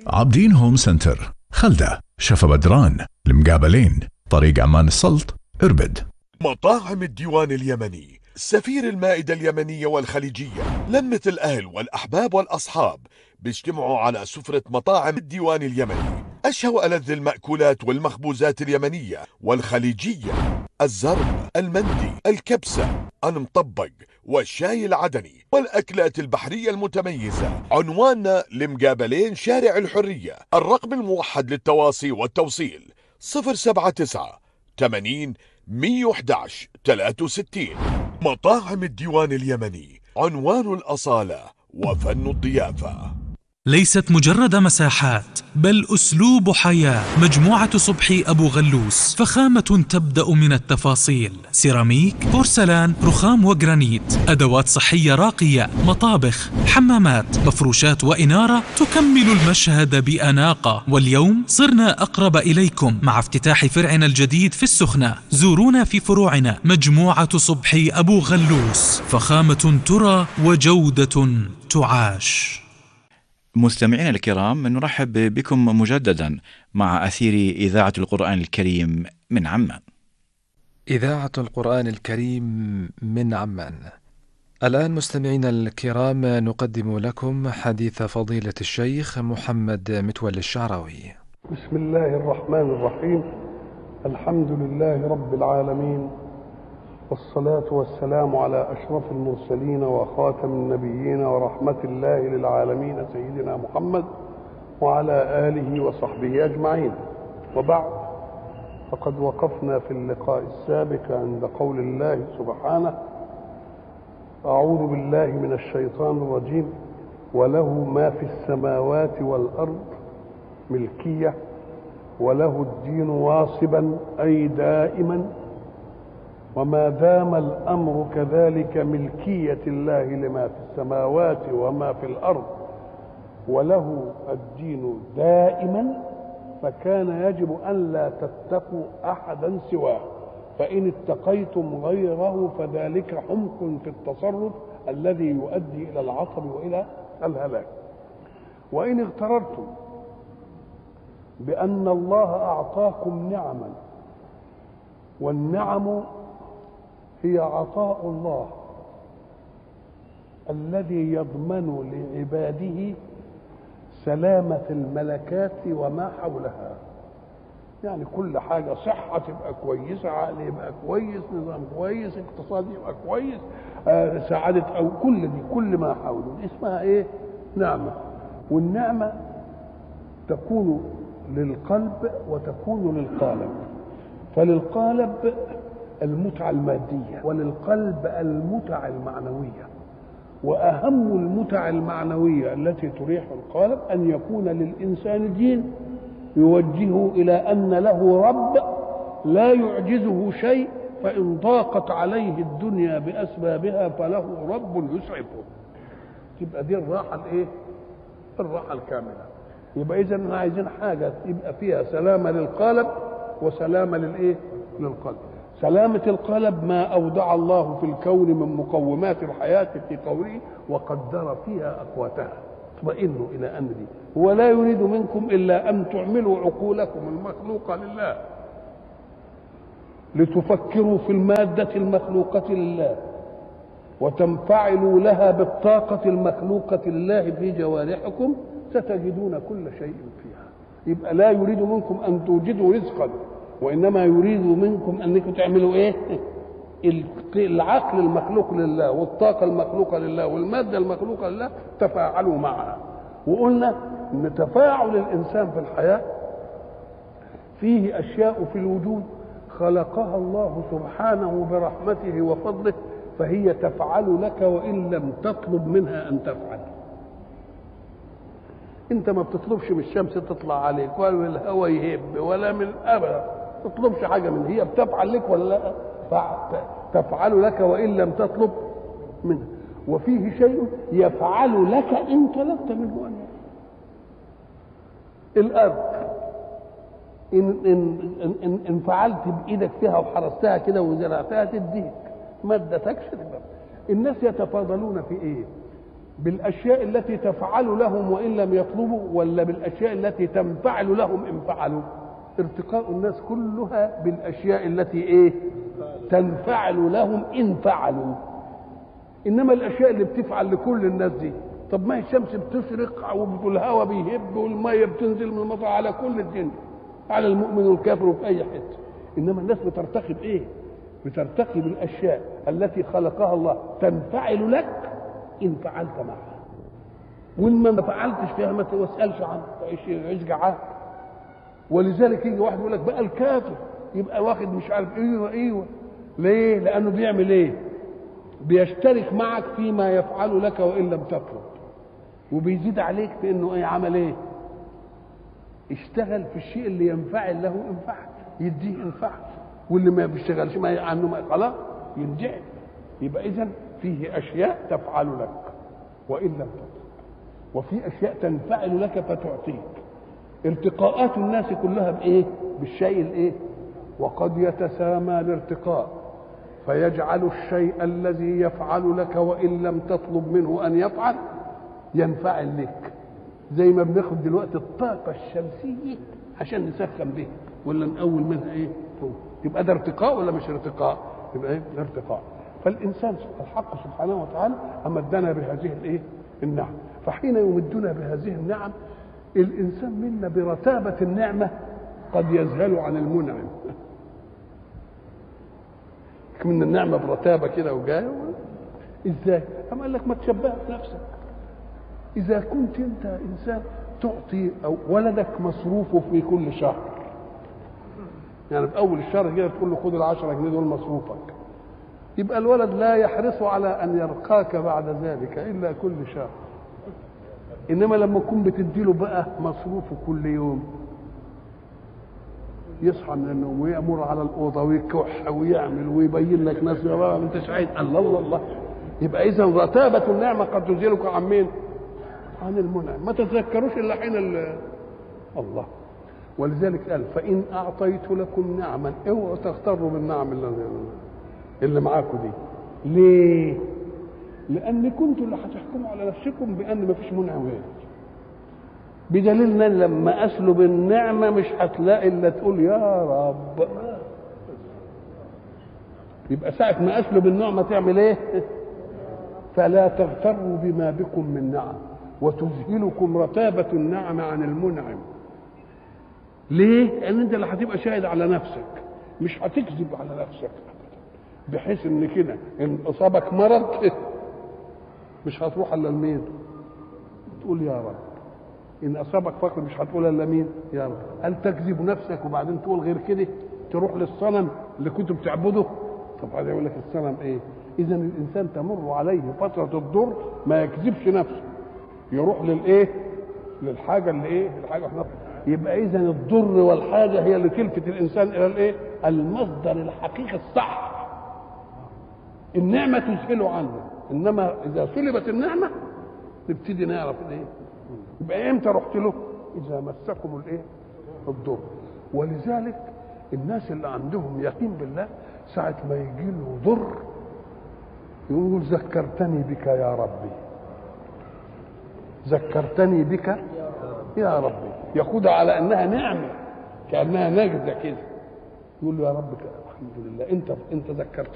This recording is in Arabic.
عابدين هوم سنتر، خلدة، شفا بدران، المقابلين، طريق عمان السلط، اربد. مطاعم الديوان اليمني، سفير المائدة اليمنية والخليجية، لمة الأهل والأحباب والأصحاب بيجتمعوا على سفرة مطاعم الديوان اليمني. أشهى وألذ المأكولات والمخبوزات اليمنية والخليجية، الزرب، المندي، الكبسة، المطبق والشاي العدني والأكلات البحرية المتميزة. عنواننا لمقابلين شارع الحرية. الرقم الموحد للتواصي والتوصيل 079 80 111 63. مطاعم الديوان اليمني، عنوان الأصالة وفن الضيافة. ليست مجرد مساحات بل أسلوب حياة. مجموعة صبحي أبو غلوس، فخامة تبدأ من التفاصيل: سيراميك، بورسلان، رخام وجرانيت، أدوات صحية راقية، مطابخ، حمامات، مفروشات وإنارة تكمل المشهد بأناقة. واليوم صرنا أقرب إليكم مع افتتاح فرعنا الجديد في السخنة. زورونا في فروعنا. مجموعة صبحي أبو غلوس، فخامة ترى وجودة تعاش. مستمعينا الكرام، نرحب بكم مجددا مع أثير إذاعة القرآن الكريم من عمان. إذاعة القرآن الكريم من عمان. الآن مستمعينا الكرام نقدم لكم حديث فضيلة الشيخ محمد متولي الشعراوي. بسم الله الرحمن الرحيم. الحمد لله رب العالمين، والصلاة والسلام على أشرف المرسلين وخاتم النبيين ورحمة الله للعالمين سيدنا محمد وعلى آله وصحبه أجمعين. وبعد، فقد وقفنا في اللقاء السابق عند قول الله سبحانه: أعوذ بالله من الشيطان الرجيم: وله ما في السماوات والأرض ملكية وله الدين واصبا أي دائما. وما دام الأمر كذلك ملكية الله لما في السماوات وما في الأرض وله الدين دائما، فكان يجب أن لا تتقوا أحدا سواه، فإن اتقيتم غيره فذلك حمق في التصرف الذي يؤدي إلى العطب وإلى الهلاك. وإن اغتررتم بأن الله أعطاكم نعما، والنعم هي عطاء الله الذي يضمن لعباده سلامة الملكات وما حولها. يعني كل حاجة، صحة تبقى كويسة، عقل يبقى كويس، نظام كويس، اقتصاد يبقى كويس، سعادة، أو كل ما حوله اسمها إيه؟ نعمة. والنعمة تكون للقلب وتكون للقالب. فللقالب المتعة المادية، وللقلب المتعة المعنوية. وأهم المتع المعنوية التي تريح القالب أن يكون للإنسان دين يوجهه إلى أن له رب لا يعجزه شيء، فإن ضاقت عليه الدنيا بأسبابها فله رب يسعفه. تبقى دي الراحة الإيه؟ الراحة الكاملة. يبقى إذن عايزين حاجة يبقى فيها سلامة للقالب وسلامة للإيه؟ للقلب. سلامة القلب ما أودع الله في الكون من مقومات الحياة في قوله: وقدر فيها أقواتها. اطمئنوا إلى أمري. هو لا يريد منكم إلا أن تعملوا عقولكم المخلوقة لله، لتفكروا في المادة المخلوقة لله، وتنفعلوا لها بالطاقة المخلوقة لله في جوارحكم، ستجدون كل شيء فيها. يبقى لا يريد منكم أن توجدوا رزقا، وإنما يريد منكم أنكم تعملوا إيه؟ العقل المخلوق لله والطاقة المخلوقة لله والمادة المخلوقة لله تفاعلوا معها. وقلنا أن تفاعل الإنسان في الحياة فيه أشياء في الوجود خلقها الله سبحانه برحمته وفضله، فهي تفعل لك وإن لم تطلب منها أن تفعل. أنت ما بتطلبش من الشمس تطلع عليك، ولا من الهواء يهب، ولا من أبدا تطلبش حاجة منها، هي بتفعل لك ولا لا؟ تفعل لك وإن لم تطلب منها. وفيه شيء يفعل لك إن طلبت منه أن يفعل. الأرض إن فعلت بإيدك فيها وحرستها كده وزرعتها تديك، ما ادتكش تبقى. الناس يتفاضلون في إيه؟ بالاشياء التي تفعل لهم وان لم يطلبوا، ولا بالاشياء التي تنفعل لهم ان فعلوا؟ ارتقاء الناس كلها بالاشياء التي ايه؟ تنفعل لهم ان فعلوا. انما الاشياء اللي بتفعل لكل الناس دي، طب ما هي الشمس بتشرق والهواء بيهب والميه بتنزل من المطر على كل الدنيا، على المؤمن والكافر وفي اي حته. انما الناس بترتقي بايه؟ بترتقي بالاشياء التي خلقها الله تنفعل لك ان فعلت معها، وان ما فعلتش فيها ما تسالش عنها، تعيش جعان. ولذلك يجي واحد يقول لك بقى الكافر يبقى واخد مش عارف ايوه ليه؟ لانه بيعمل ايه؟ بيشترك معك فيما يفعل لك وان لم تطلب، وبيزيد عليك في انه ايه؟ عمل ايه؟ اشتغل في الشيء اللي ينفعل له ان فعل، يديه ان فعل، واللي ما بيشتغلش ما عنه ما خلاص ينجح. يبقى اذا فيه اشياء تفعل لك وان لم تطلب، وفي اشياء تنفعل لك فتعطيك. ارتقاءات الناس كلها بايه؟ بالشيء الايه؟ وقد يتسامى الارتقاء فيجعل الشيء الذي يفعل لك وان لم تطلب منه ان يفعل ينفعل لك. زي ما بناخد دلوقتي الطاقه الشمسيه عشان نسخن بها ولا نقول منها ايه؟ يبقى ده ارتقاء ولا مش ارتقاء؟ يبقى ايه؟ ارتقاء. فالانسان الحق سبحانه وتعالى امدنا بهذه الايه؟ النعم. فحين يمدنا بهذه النعم الانسان منا برتابه النعمه قد يذهل عن المنعم. من النعمه برتابه كده وجايه ازاي؟ أما قال لك ما تشبهش نفسك. اذا كنت انت انسان تعطي أو ولدك مصروفه في كل شهر، يعني في اول الشهر كده تقول له خد ال10 جنيه دول مصروفك، يبقى الولد لا يحرص على ان يرقاك بعد ذلك الا كل شهر. انما لما تكون بتديله بقى مصروفه كل يوم، يصحى من النوم ويأمر على الاوضه ويكح ويعمل ويبين لك ناس يا بابا انت سعيد، الله. يبقى اذا رتابه النعمه قد تزيلك عن مين؟ عن المنعم. ما تتذكروش الا حين الله. ولذلك قال فان اعطيت لكم نعما اوعوا تغتروا بالنعم اللي معاكم دي. ليه؟ لان كنتوا اللي هتحكموا على نفسكم بان ما فيش منعم غيري، بدليل ان لما اسلب النعمه مش هتلاقي الا تقول يا رب. يبقى ساعه ما اسلب النعمه تعمل ايه؟ فلا تغتروا بما بكم من نعم وتذهلكم رتابه النعم عن المنعم. ليه؟ لان انت اللي هتبقى شاهد على نفسك، مش هتكذب على نفسك، بحيث ان كده ان اصابك مرض مش هتروح الا لمين؟ تقول يا رب. ان اصابك فقر مش هتقول الا مين؟ يا رب. هل تكذب نفسك وبعدين تقول غير كده؟ تروح للصنم اللي كنت بتعبده؟ طب هذا يقول لك الصنم ايه؟ اذا الانسان تمر عليه فتره الضر ما يكذبش نفسه، يروح للايه؟ للحاجه اللي ايه؟ الحاجه احنا. يبقى اذا الضر والحاجه هي اللي تلفت الانسان الى الايه؟ المصدر الحقيقي الصح. النعمه تذهله عنه، انما اذا سلبت النعمه نبتدي نعرف الايه؟ يبقى امتى رحت له؟ اذا مسكم الايه؟ الضر. ولذلك الناس اللي عندهم يقين بالله ساعه ما يجي له ضر يقول ذكرتني بك يا ربي، ذكرتني بك يا ربي، ياخدها على انها نعمه كانها نجده كده، يقول له يا رب الحمد لله انت ذكرتني